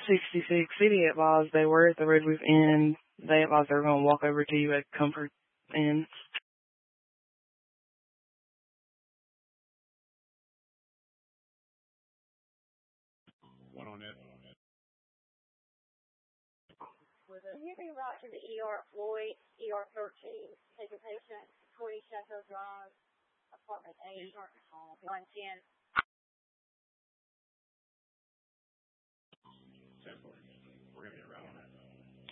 66. City advised they were at the Redwood Inn. They advised they were going to walk over to you at Comfort Inn. What on that? Was it Henry right to the ER Floyd, ER 13, taking patient 20 Chateau Drive, apartment 8, 110.